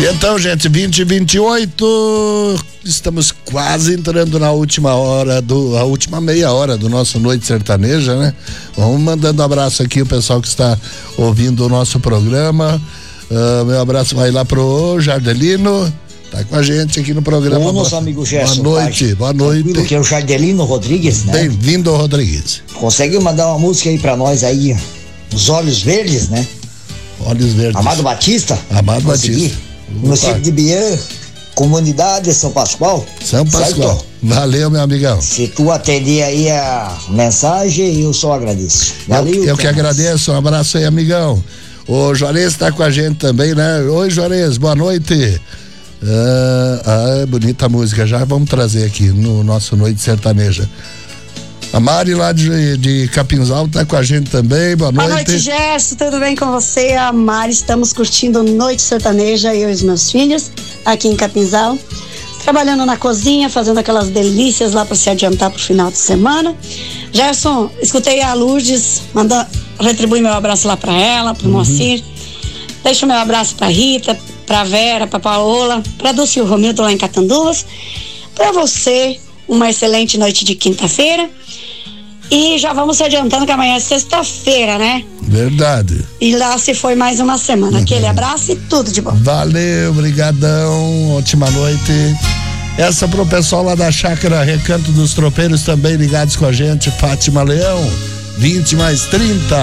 E então, gente, 20h28, estamos quase entrando na última a última meia hora do nosso Noite Sertaneja, né? Vamos mandando abraço aqui o pessoal que está ouvindo o nosso programa. Meu abraço vai lá pro Jardelino, tá com a gente aqui no programa. Ô, nosso amigo Gerson. Boa noite. Que é o Jardelino Rodrigues, né? Bem-vindo, Rodrigues. Consegue mandar uma música aí pra nós aí, Os Olhos Verdes, né? Olhos Verdes. Amado Batista. Município de Bian, Comunidade São Pascoal. São Pascoal. Certo? Valeu, meu amigão. Se tu atender aí a mensagem, eu só agradeço. Valeu. Eu que agradeço, um abraço aí, amigão. O Juarez tá com a gente também, né? Oi, Juarez, boa noite. Bonita música, já vamos trazer aqui no nosso Noite Sertaneja. A Mari lá de Capinzal tá com a gente também, boa noite. Boa noite, Gerson, tudo bem com você? A Mari, estamos curtindo Noite Sertaneja, eu e os meus filhos, aqui em Capinzal, trabalhando na cozinha, fazendo aquelas delícias lá para se adiantar pro final de semana. Gerson, escutei a Lourdes, retribui meu abraço lá para ela, pro Moacir, deixo meu abraço pra Rita, pra Vera, pra Paola, pra Dulce e o Romildo lá em Catanduvas, pra você, uma excelente noite de quinta-feira. E já vamos se adiantando que amanhã é sexta-feira, né? Verdade. E lá se foi mais uma semana. Aquele abraço e tudo de bom. Valeu, brigadão, ótima noite. Essa pro pessoal lá da Chácara Recanto dos Tropeiros também ligados com a gente, Fátima Leão, 20 mais 30.